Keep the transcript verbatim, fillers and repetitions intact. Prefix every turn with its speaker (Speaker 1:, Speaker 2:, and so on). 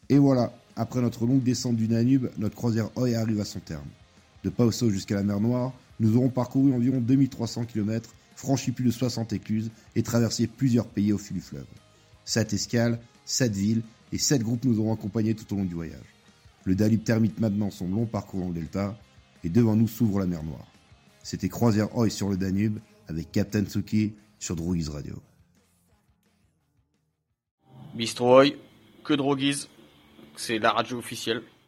Speaker 1: Et voilà, après notre longue descente du Danube, notre croisière Oi arrive à son terme. De Paosso jusqu'à la mer Noire, nous aurons parcouru environ deux mille trois cents kilomètres, franchi plus de soixante écluses et traversé plusieurs pays au fil du fleuve. Sept escales, sept villes et sept groupes nous auront accompagnés tout au long du voyage. Le Danube termine maintenant son long parcours dans le delta et devant nous s'ouvre la mer Noire. C'était Croisière Oi sur le Danube avec Captain Tsuki sur Drogiz Radio.
Speaker 2: Bistro Oi, que Drogiz, c'est la radio officielle.